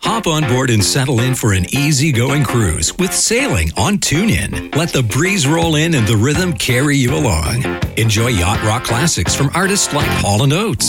Hop on board and settle in for an easygoing cruise with sailing on TuneIn. Let the breeze roll in and the rhythm carry you along. Enjoy yacht rock classics from artists like Hall & Oates,